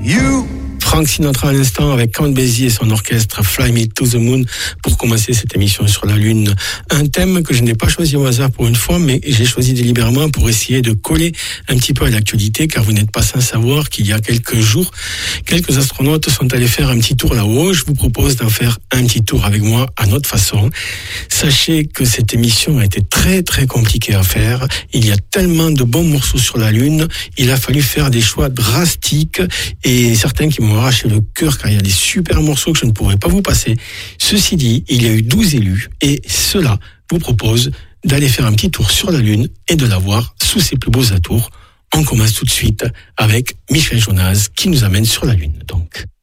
You. Frank Sinatra à l'instant avec Count Basie et son orchestre Fly Me to the Moon pour commencer cette émission sur la Lune. Un thème que je n'ai pas choisi au hasard pour une fois, mais j'ai choisi délibérément pour essayer de coller un petit peu à l'actualité, car vous n'êtes pas sans savoir qu'il y a quelques jours, quelques astronautes sont allés faire un petit tour là-haut. Je vous propose d'en faire un petit tour avec moi à notre façon. Sachez que cette émission a été très très compliquée à faire. Il y a tellement de bons morceaux sur la Lune, il a fallu faire des choix drastiques et certains qui m'ont arraché le cœur car il y a des super morceaux que je ne pourrais pas vous passer. Ceci dit, il y a eu 12 élus et cela vous propose d'aller faire un petit tour sur la Lune et de la voir sous ses plus beaux atours. On commence tout de suite avec Michel Jonas qui nous amène sur la Lune. Donc.